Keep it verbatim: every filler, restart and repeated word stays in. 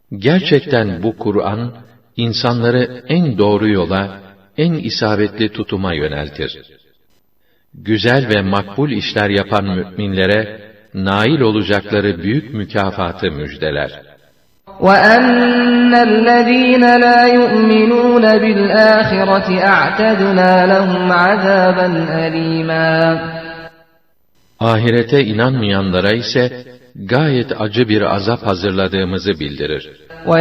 Gerçekten bu Kur'an, insanları en doğru yola, en isabetli tutuma yöneltir. Güzel ve makbul işler yapan müminlere, nail olacakları büyük mükafatı müjdeler. وَأَنَّ الَّذ۪ينَ لَا يُؤْمِنُونَ بِالْآخِرَةِ اَعْتَدْنَا لَهُمْ عَذَابًا أَل۪يمًا Ahirete inanmayanlara ise gayet acı bir azap hazırladığımızı bildirir.